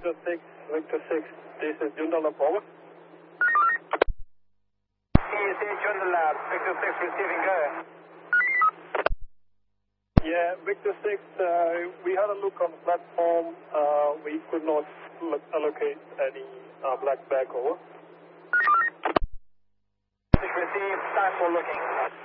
Victor 6, this is Joondalup, over. ESA Joondalup, Victor 6 receiving, go ahead. Yeah, Victor 6, we had a look on the platform. We could not allocate any black bag, over. 6 received, time for looking.